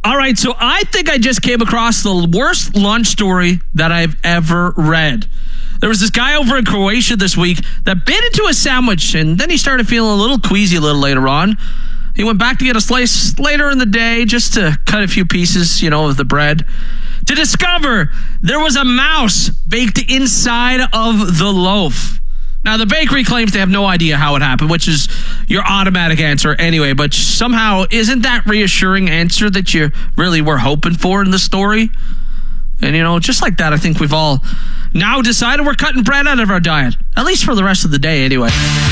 All right, so I think I just came across the worst lunch story that I've ever read. There was this guy over in Croatia this week that bit into a sandwich, and then he started feeling a little queasy a little later on. He went back to get a slice later in the day just to cut a few pieces, of the bread, to discover there was a mouse baked inside of the loaf. Now, the bakery claims they have no idea how it happened, which is your automatic answer anyway, but somehow isn't that reassuring answer that you really were hoping for in the story? And, just like that, I think we've all now decided we're cutting bread out of our diet, at least for the rest of the day anyway.